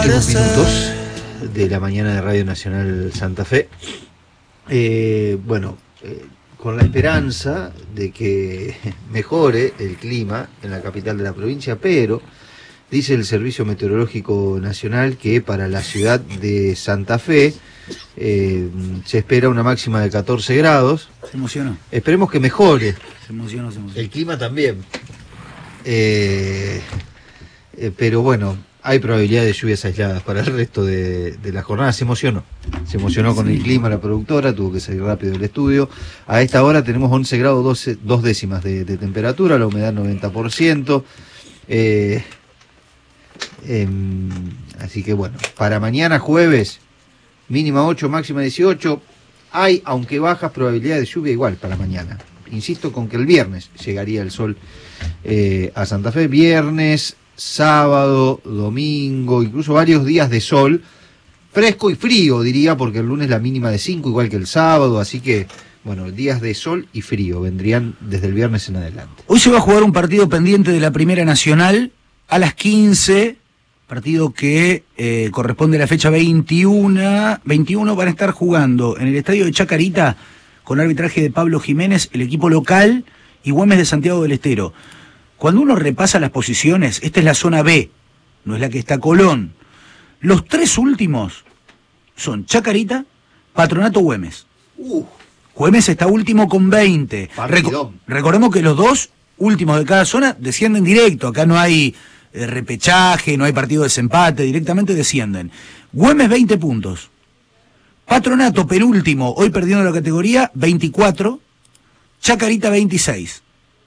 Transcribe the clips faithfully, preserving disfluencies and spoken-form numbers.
últimos minutos de la mañana de Radio Nacional Santa Fe. Eh, bueno, eh, con la esperanza de que mejore el clima en la capital de la provincia, pero dice el Servicio Meteorológico Nacional que para la ciudad de Santa Fe eh, se espera una máxima de catorce grados. Se emocionó. Esperemos que mejore. Se emocionó, se emocionó. El clima también. Eh, eh, pero bueno, hay probabilidad de lluvias aisladas para el resto de, de la jornada. Se emocionó. Se emocionó con el clima la productora, tuvo que salir rápido del estudio. A esta hora tenemos once grados, doce, dos décimas de, de temperatura, la humedad noventa por ciento. Eh, eh, así que bueno, para mañana jueves, mínima ocho, máxima dieciocho. Hay, aunque bajas, probabilidades de lluvia igual para mañana. Insisto con que el viernes llegaría el sol eh, a Santa Fe. Viernes, sábado, domingo, incluso varios días de sol, fresco y frío diría, porque el lunes la mínima de cinco, igual que el sábado, así que, bueno, días de sol y frío vendrían desde el viernes en adelante. Hoy se va a jugar un partido pendiente de la Primera Nacional a las quince, partido que eh, corresponde a la fecha veintiuno, veintiuno, van a estar jugando en el estadio de Chacarita, con arbitraje de Pablo Jiménez, el equipo local, y Güemes de Santiago del Estero. Cuando uno repasa las posiciones, esta es la zona B, no es la que está Colón. Los tres últimos son Chacarita, Patronato, Güemes. Uh. Güemes está último con veinte. Reco- recordemos que los dos últimos de cada zona descienden directo. Acá no hay eh, repechaje, no hay partido de desempate, directamente descienden. Güemes veinte puntos. Patronato penúltimo, hoy perdiendo la categoría, veinticuatro. Chacarita veintiséis.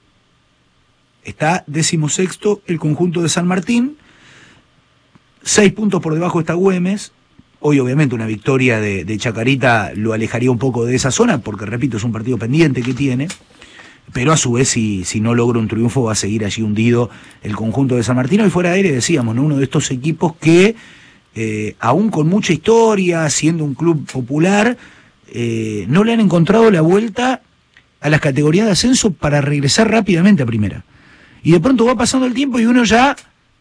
Está decimosexto el conjunto de San Martín, seis puntos por debajo está Güemes. Hoy obviamente una victoria de, de Chacarita lo alejaría un poco de esa zona, porque repito, es un partido pendiente que tiene, pero a su vez si, si no logra un triunfo va a seguir allí hundido el conjunto de San Martín. Hoy fuera de aire decíamos, ¿no? Uno de estos equipos que, eh, aún con mucha historia, siendo un club popular, eh, no le han encontrado la vuelta a las categorías de ascenso para regresar rápidamente a primera. Y de pronto va pasando el tiempo y uno ya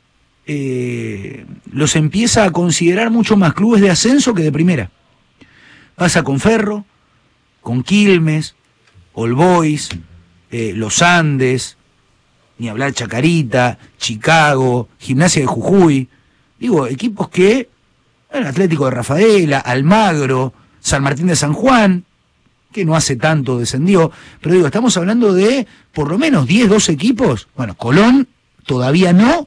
eh, los empieza a considerar mucho más clubes de ascenso que de primera. Pasa con Ferro, con Quilmes, All Boys, eh, Los Andes, ni hablar Chacarita, Chicago, Gimnasia de Jujuy. Digo, equipos que, bueno, Atlético de Rafaela, Almagro, San Martín de San Juan, que no hace tanto descendió, pero digo, estamos hablando de por lo menos diez, doce equipos. Bueno, Colón todavía no,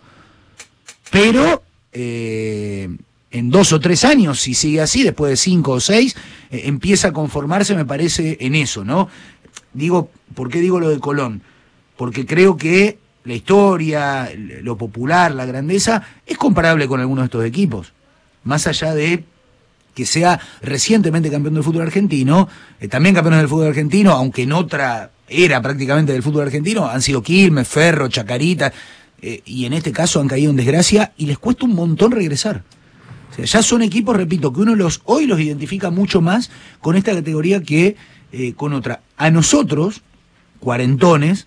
pero eh, en dos o tres años, si sigue así, después de cinco o seis, eh, empieza a conformarse, me parece, en eso, ¿no? Digo, ¿por qué digo lo de Colón? Porque creo que la historia, lo popular, la grandeza, es comparable con algunos de estos equipos. Más allá de que sea recientemente campeón del fútbol argentino, eh, también campeones del fútbol argentino, aunque en otra era prácticamente del fútbol argentino, han sido Quilmes, Ferro, Chacarita, eh, y en este caso han caído en desgracia y les cuesta un montón regresar. O sea, ya son equipos, repito, que uno los hoy los identifica mucho más con esta categoría que eh, con otra. A nosotros, cuarentones,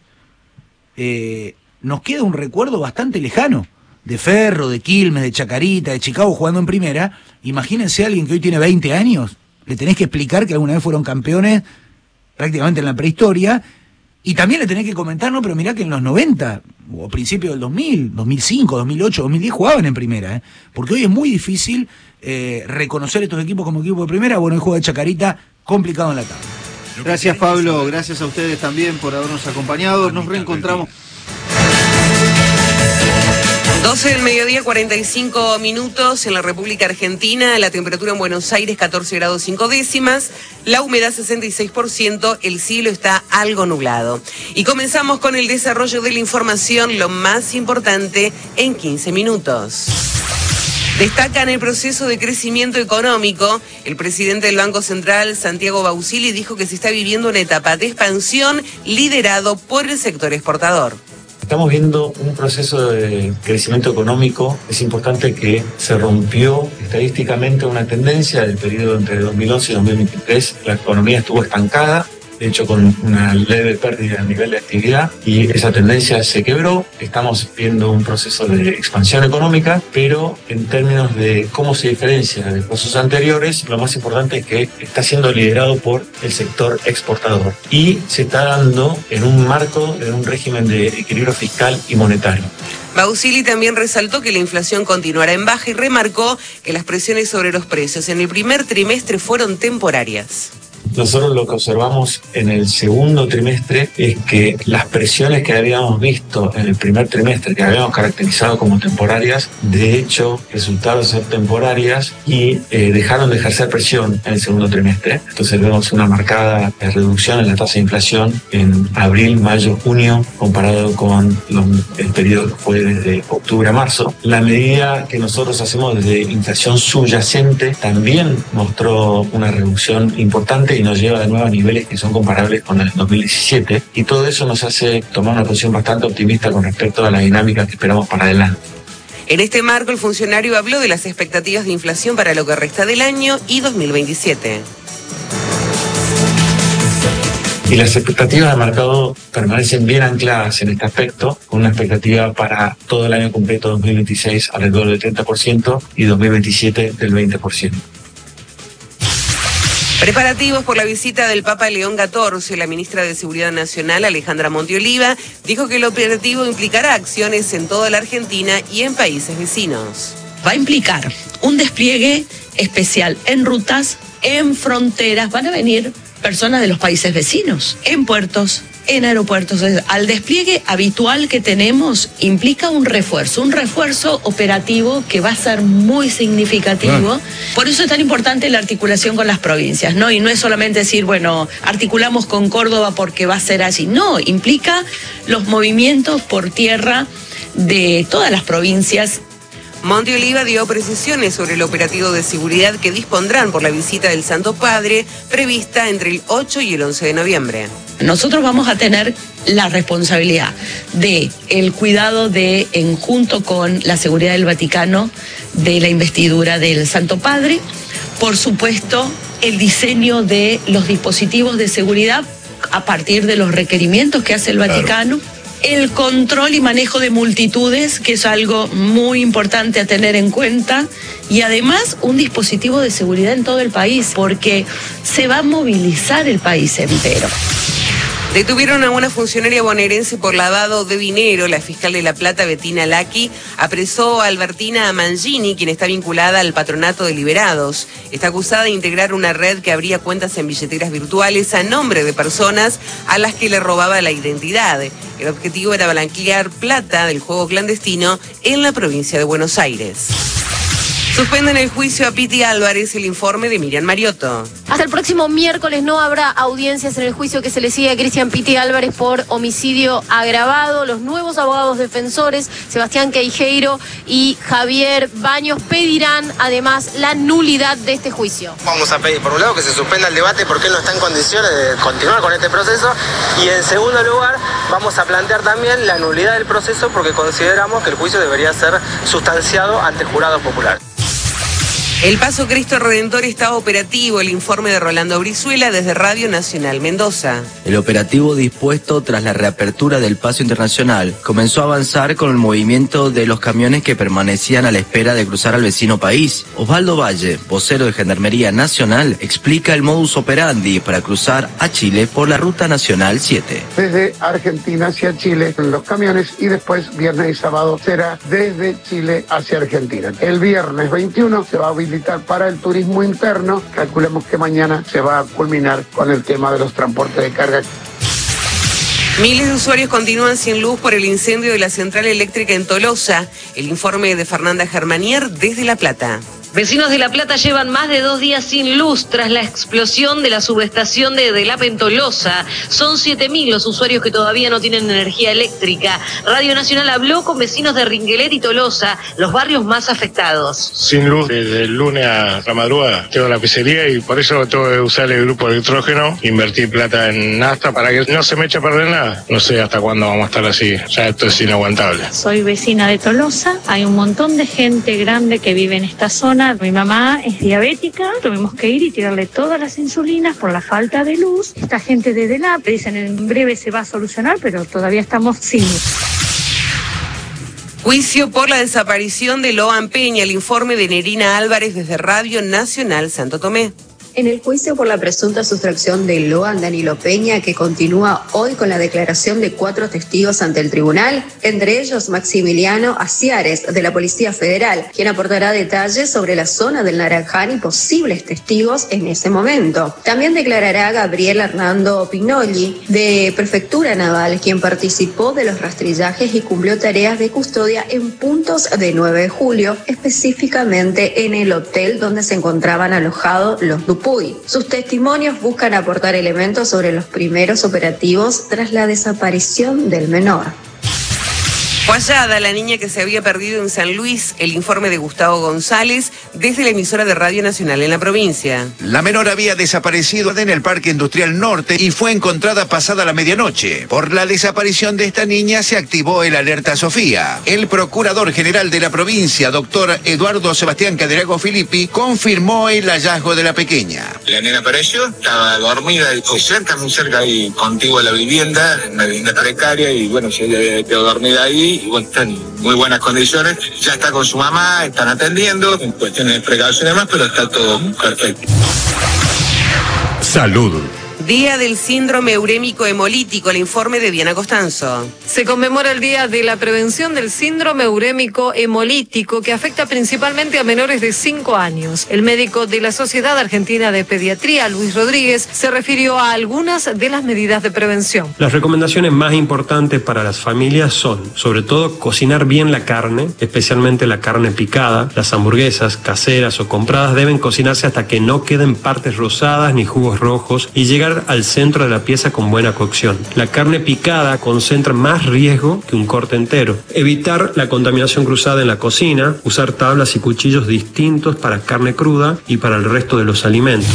eh, nos queda un recuerdo bastante lejano de Ferro, de Quilmes, de Chacarita, de Chicago jugando en primera. Imagínense a alguien que hoy tiene veinte años, le tenés que explicar que alguna vez fueron campeones prácticamente en la prehistoria, y también le tenés que comentar, no, pero mirá que en los noventa, o principios del dos mil, dos mil cinco, dos mil ocho, dos mil diez jugaban en primera, ¿eh? Porque hoy es muy difícil eh, reconocer estos equipos como equipos de primera. Bueno, el juego de Chacarita complicado en la tabla. Gracias, Pablo, gracias a ustedes también por habernos acompañado, nos reencontramos. doce del mediodía, cuarenta y cinco minutos en la República Argentina, la temperatura en Buenos Aires catorce grados cinco décimas, la humedad sesenta y seis por ciento, el cielo está algo nublado. Y comenzamos con el desarrollo de la información, lo más importante en quince minutos. Destacan el proceso de crecimiento económico. El presidente del Banco Central, Santiago Bausili, dijo que se está viviendo una etapa de expansión liderado por el sector exportador. Estamos viendo un proceso de crecimiento económico. Es importante que se rompió estadísticamente una tendencia del periodo entre dos mil once y dos mil veintitrés. La economía estuvo estancada de hecho con una leve pérdida a nivel de actividad, y esa tendencia se quebró. Estamos viendo un proceso de expansión económica, pero en términos de cómo se diferencia de procesos anteriores, lo más importante es que está siendo liderado por el sector exportador y se está dando en un marco, en un régimen de equilibrio fiscal y monetario. Bausili también resaltó que la inflación continuará en baja y remarcó que las presiones sobre los precios en el primer trimestre fueron temporarias. Nosotros lo que observamos en el segundo trimestre es que las presiones que habíamos visto en el primer trimestre, que habíamos caracterizado como temporarias, de hecho resultaron ser temporarias y eh, dejaron de ejercer presión en el segundo trimestre. Entonces vemos una marcada reducción en la tasa de inflación en abril, mayo, junio, comparado con los, el periodo que fue desde octubre a marzo. La medida que nosotros hacemos desde inflación subyacente también mostró una reducción importante y nos lleva de nuevo a niveles que son comparables con el dos mil diecisiete, y todo eso nos hace tomar una posición bastante optimista con respecto a la dinámica que esperamos para adelante. En este marco, el funcionario habló de las expectativas de inflación para lo que resta del año y dos mil veintisiete. Y las expectativas de mercado permanecen bien ancladas en este aspecto, con una expectativa para todo el año completo dos mil veintiséis alrededor del treinta por ciento y dos mil veintisiete del veinte por ciento. Preparativos por la visita del Papa León catorce, la ministra de Seguridad Nacional, Alejandra Montioliva, dijo que el operativo implicará acciones en toda la Argentina y en países vecinos. Va a implicar un despliegue especial en rutas, en fronteras, van a venir personas de los países vecinos, en puertos, en aeropuertos. Al despliegue habitual que tenemos implica un refuerzo, un refuerzo operativo que va a ser muy significativo. Ah. Por eso es tan importante la articulación con las provincias, ¿no? Y no es solamente decir, bueno, articulamos con Córdoba porque va a ser así. No, implica los movimientos por tierra de todas las provincias. Montioliva dio precisiones sobre el operativo de seguridad que dispondrán por la visita del Santo Padre, prevista entre el ocho y el once de noviembre. Nosotros vamos a tener la responsabilidad de el cuidado de, en junto con la seguridad del Vaticano, de la investidura del Santo Padre, por supuesto, el diseño de los dispositivos de seguridad a partir de los requerimientos que hace el Vaticano. Claro. El control y manejo de multitudes, que es algo muy importante a tener en cuenta, y además un dispositivo de seguridad en todo el país, porque se va a movilizar el país entero. Detuvieron a una funcionaria bonaerense por lavado de dinero. La fiscal de La Plata, Bettina Lacchi, apresó a Albertina Mangini, quien está vinculada al patronato de liberados. Está acusada de integrar una red que abría cuentas en billeteras virtuales a nombre de personas a las que le robaba la identidad. El objetivo era blanquear plata del juego clandestino en la provincia de Buenos Aires. Suspenden el juicio a Piti Álvarez, el informe de Miriam Mariotto. Hasta el próximo miércoles no habrá audiencias en el juicio que se le sigue a Cristian Piti Álvarez por homicidio agravado. Los nuevos abogados defensores, Sebastián Queijeiro y Javier Baños, pedirán además la nulidad de este juicio. Vamos a pedir, por un lado, que se suspenda el debate porque él no está en condiciones de continuar con este proceso, y en segundo lugar, vamos a plantear también la nulidad del proceso porque consideramos que el juicio debería ser sustanciado ante el jurado popular. El Paso Cristo Redentor está operativo. El informe de Rolando Brizuela desde Radio Nacional Mendoza. El operativo dispuesto tras la reapertura del Paso Internacional comenzó a avanzar con el movimiento de los camiones que permanecían a la espera de cruzar al vecino país. Osvaldo Valle, vocero de Gendarmería Nacional, explica el modus operandi para cruzar a Chile por la Ruta Nacional siete. Desde Argentina hacia Chile en los camiones, y después viernes y sábado será desde Chile hacia Argentina. El viernes veintiuno se va a habilitar para el turismo interno. Calculemos que mañana se va a culminar con el tema de los transportes de carga. Miles de usuarios continúan sin luz por el incendio de la central eléctrica en Tolosa. El informe de Fernanda Germanier desde La Plata. Vecinos de La Plata llevan más de dos días sin luz tras la explosión de la subestación de Delapa en Tolosa. Son siete mil los usuarios que todavía no tienen energía eléctrica. Radio Nacional habló con vecinos de Ringuelet y Tolosa, los barrios más afectados. Sin luz desde el lunes a la madrugada. Tengo la pizzería y por eso tengo que usar el grupo de electrógeno, invertir plata en nafta para que no se me eche a perder nada. No sé hasta cuándo vamos a estar así. Ya esto es inaguantable. Soy vecina de Tolosa. Hay un montón de gente grande que vive en esta zona. mañana. Mi mamá es diabética, tuvimos que ir y tirarle todas las insulinas por la falta de luz. Esta gente de DELAP dicen en breve se va a solucionar, pero todavía estamos sin luz. Juicio por la desaparición de Loan Peña, el informe de Nerina Álvarez desde Radio Nacional Santo Tomé. En el juicio por la presunta sustracción de Loan Danilo Peña, que continúa hoy con la declaración de cuatro testigos ante el tribunal, entre ellos Maximiliano Aciares, de la Policía Federal, quien aportará detalles sobre la zona del Naranjal y posibles testigos en ese momento. También declarará Gabriel Hernando Pignoli, de Prefectura Naval, quien participó de los rastrillajes y cumplió tareas de custodia en puntos de nueve de julio, específicamente en el hotel donde se encontraban alojados los Dupuy. Sus testimonios buscan aportar elementos sobre los primeros operativos tras la desaparición del menor. Fue hallada la niña que se había perdido en San Luis, el informe de Gustavo González desde la emisora de Radio Nacional en la provincia. La menor había desaparecido en el Parque Industrial Norte y fue encontrada pasada la medianoche. Por la desaparición de esta niña se activó el Alerta Sofía. El Procurador General de la provincia, doctor Eduardo Sebastián Caderago Filippi, confirmó el hallazgo de la pequeña. La nena apareció, estaba dormida, muy cerca, muy cerca ahí, contigua a la vivienda, en una vivienda precaria, y bueno, se quedó dormida ahí. Y bueno, está en muy buenas condiciones, ya está con su mamá, están atendiendo, en cuestiones de precaución y demás, pero está todo perfecto. Salud. Día del síndrome urémico hemolítico, el informe de Diana Costanzo. Se conmemora el Día de la Prevención del Síndrome Urémico Hemolítico, que afecta principalmente a menores de cinco años. El médico de la Sociedad Argentina de Pediatría, Luis Rodríguez, se refirió a algunas de las medidas de prevención. Las recomendaciones más importantes para las familias son, sobre todo, cocinar bien la carne, especialmente la carne picada. Las hamburguesas caseras o compradas deben cocinarse hasta que no queden partes rosadas ni jugos rojos y llegar al centro de la pieza con buena cocción. La carne picada concentra más riesgo que un corte entero. Evitar la contaminación cruzada en la cocina, usar tablas y cuchillos distintos para carne cruda y para el resto de los alimentos.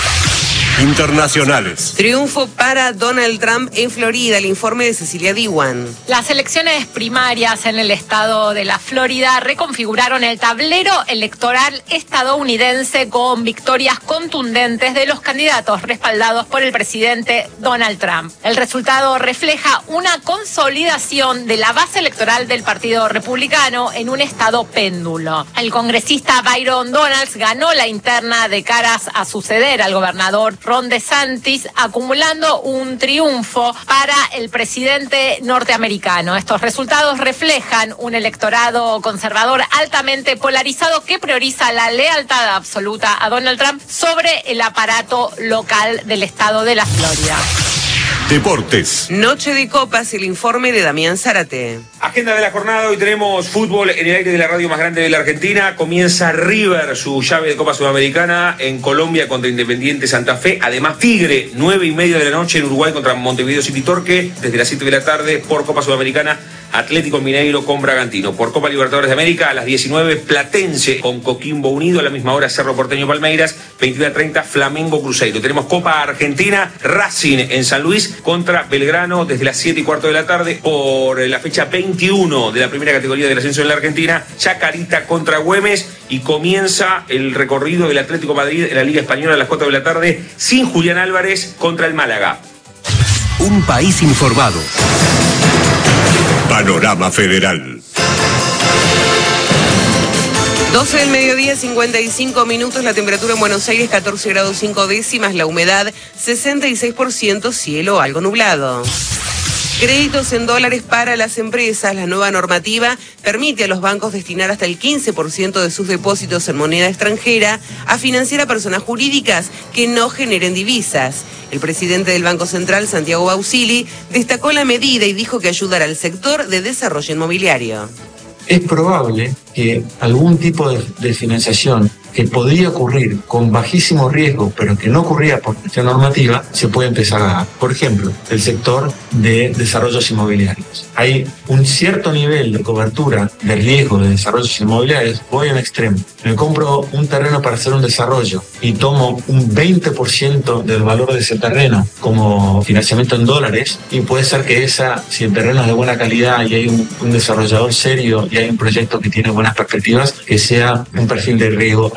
Internacionales. Triunfo para Donald Trump en Florida, el informe de Cecilia Diwan. Las elecciones primarias en el estado de la Florida reconfiguraron el tablero electoral estadounidense con victorias contundentes de los candidatos respaldados por el presidente Donald Trump. El resultado refleja una consolidación de la base electoral del Partido Republicano en un estado péndulo. El congresista Byron Donalds ganó la interna de caras a suceder al gobernador Ron DeSantis, acumulando un triunfo para el presidente norteamericano. Estos resultados reflejan un electorado conservador altamente polarizado que prioriza la lealtad absoluta a Donald Trump sobre el aparato local del estado de la Florida. Deportes. Noche de copas, el informe de Damián Zárate. Agenda de la jornada, hoy tenemos fútbol en el aire de la radio más grande de la Argentina. Comienza River su llave de Copa Sudamericana en Colombia contra Independiente Santa Fe. Además Tigre, nueve y media de la noche en Uruguay contra Montevideo City Torque. Desde las siete de la tarde por Copa Sudamericana, Atlético Mineiro con Bragantino. Por Copa Libertadores de América a las diecinueve, Platense con Coquimbo Unido. A la misma hora Cerro Porteño Palmeiras, veintiuno a treinta Flamengo Cruzeiro. Tenemos Copa Argentina, Racing en San Luis contra Belgrano desde las siete y cuarto de la tarde. Por la fecha veintiuno de la primera categoría del ascenso en la Argentina, Chacarita contra Güemes, y comienza el recorrido del Atlético Madrid en la Liga Española a las cuatro de la tarde sin Julián Álvarez contra el Málaga. Un país informado. Panorama Federal. doce del mediodía, cincuenta y cinco minutos, la temperatura en Buenos Aires catorce grados cinco décimas, la humedad sesenta y seis por ciento, cielo algo nublado. Créditos en dólares para las empresas. La nueva normativa permite a los bancos destinar hasta el quince por ciento de sus depósitos en moneda extranjera a financiar a personas jurídicas que no generen divisas. El presidente del Banco Central, Santiago Bausili, destacó la medida y dijo que ayudará al sector de desarrollo inmobiliario. Es probable que algún tipo de, de financiación que podría ocurrir con bajísimo riesgo, pero que no ocurría por cuestión normativa, se puede empezar a dar. Por ejemplo, el sector de desarrollos inmobiliarios. Hay un cierto nivel de cobertura de riesgo de desarrollos inmobiliarios. Voy a un extremo. Me compro un terreno para hacer un desarrollo y tomo un veinte por ciento del valor de ese terreno como financiamiento en dólares, y puede ser que esa, si el terreno es de buena calidad y hay un, un desarrollador serio y hay un proyecto que tiene buenas perspectivas, que sea un perfil de riesgo alto.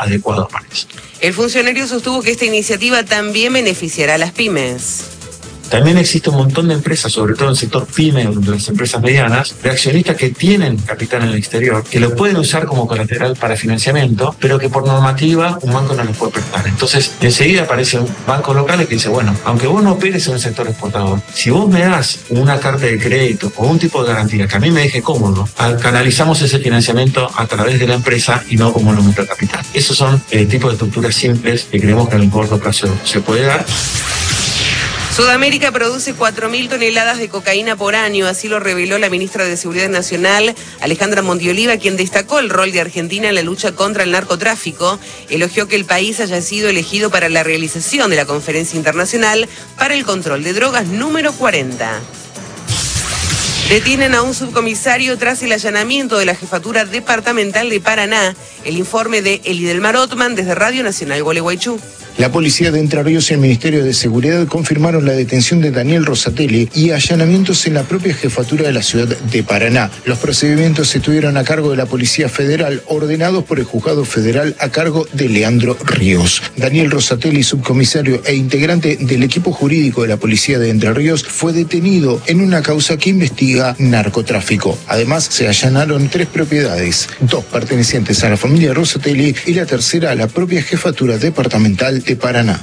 adecuado para eso. El funcionario sostuvo que esta iniciativa también beneficiará a las pymes. También existe un montón de empresas, sobre todo en el sector pyme, de las empresas medianas, de accionistas que tienen capital en el exterior, que lo pueden usar como colateral para financiamiento, pero que por normativa un banco no les puede prestar. Entonces, enseguida aparecen bancos locales que dicen, bueno, aunque vos no operes en un sector exportador, si vos me das una carta de crédito o un tipo de garantía que a mí me deje cómodo, canalizamos ese financiamiento a través de la empresa y no como lo meto al capital. Esos son el tipo de estructuras simples que creemos que en el corto plazo se puede dar. Sudamérica produce cuatro mil toneladas de cocaína por año, así lo reveló la ministra de Seguridad Nacional, Alejandra Montioliva, quien destacó el rol de Argentina en la lucha contra el narcotráfico. Elogió que el país haya sido elegido para la realización de la Conferencia Internacional para el Control de Drogas número cuarenta. Detienen a un subcomisario tras el allanamiento de la Jefatura Departamental de Paraná. El informe de Elidelmar Otman desde Radio Nacional Gualeguaychú. La policía de Entre Ríos y el Ministerio de Seguridad confirmaron la detención de Daniel Rosatelli y allanamientos en la propia jefatura de la ciudad de Paraná. Los procedimientos estuvieron a cargo de la Policía Federal, ordenados por el Juzgado Federal a cargo de Leandro Ríos. Daniel Rosatelli, subcomisario e integrante del equipo jurídico de la Policía de Entre Ríos, fue detenido en una causa que investiga narcotráfico. Además, se allanaron tres propiedades, dos pertenecientes a la familia Rosatelli y la tercera a la propia jefatura departamental de Paraná.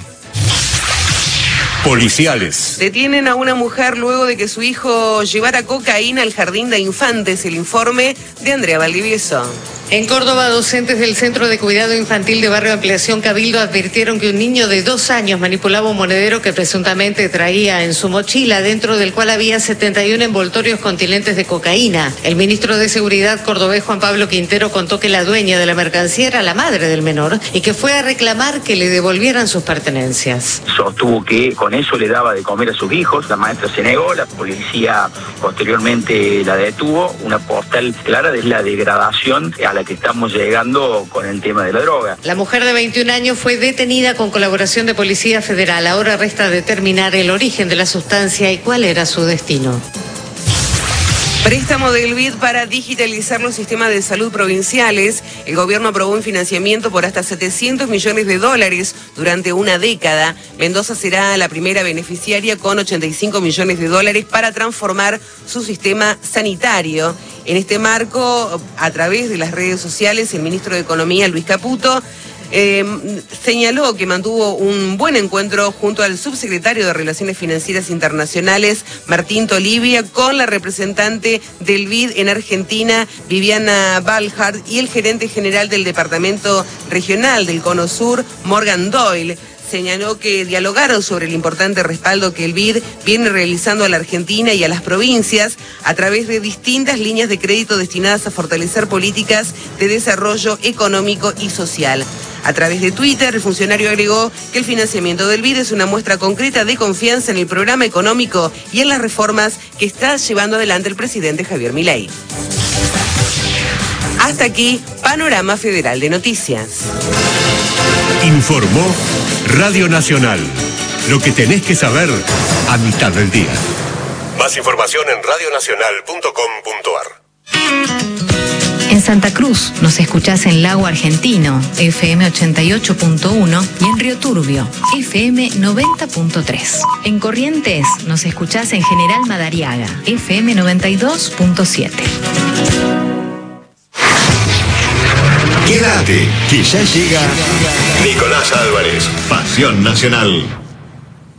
Policiales. Detienen a una mujer luego de que su hijo llevara cocaína al jardín de infantes. El informe de Andrea Valdivieso. En Córdoba, docentes del Centro de Cuidado Infantil de Barrio Ampliación Cabildo advirtieron que un niño de dos años manipulaba un monedero que presuntamente traía en su mochila, dentro del cual había setenta y uno envoltorios continentes de cocaína. El ministro de Seguridad cordobés, Juan Pablo Quintero, contó que la dueña de la mercancía era la madre del menor y que fue a reclamar que le devolvieran sus pertenencias. Sostuvo que con eso le daba de comer a sus hijos, la maestra se negó, la policía posteriormente la detuvo. Una postal clara de la degradación a la que estamos llegando con el tema de la droga. La mujer de veintiún años fue detenida con colaboración de Policía Federal. Ahora resta determinar el origen de la sustancia y cuál era su destino. Préstamo del B I D para digitalizar los sistemas de salud provinciales. El gobierno aprobó un financiamiento por hasta setecientos millones de dólares durante una década. Mendoza será la primera beneficiaria con ochenta y cinco millones de dólares para transformar su sistema sanitario. En este marco, a través de las redes sociales, el ministro de Economía, Luis Caputo, Eh, señaló que mantuvo un buen encuentro junto al subsecretario de Relaciones Financieras Internacionales, Martín Tolivia, con la representante del B I D en Argentina, Viviana Balhart, y el gerente general del Departamento Regional del Cono Sur, Morgan Doyle. Señaló que dialogaron sobre el importante respaldo que el B I D viene realizando a la Argentina y a las provincias a través de distintas líneas de crédito destinadas a fortalecer políticas de desarrollo económico y social. A través de Twitter, el funcionario agregó que el financiamiento del B I D es una muestra concreta de confianza en el programa económico y en las reformas que está llevando adelante el presidente Javier Milei. Hasta aquí, Panorama Federal de Noticias. Informó Radio Nacional. Lo que tenés que saber a mitad del día. Más información en radio nacional punto com punto ar. En Santa Cruz nos escuchás en Lago Argentino, F M ochenta y ocho punto uno, y en Río Turbio, F M noventa punto tres. En Corrientes nos escuchás en General Madariaga, F M noventa y dos punto siete. Quédate, que ya llega Nicolás Álvarez, Pasión Nacional.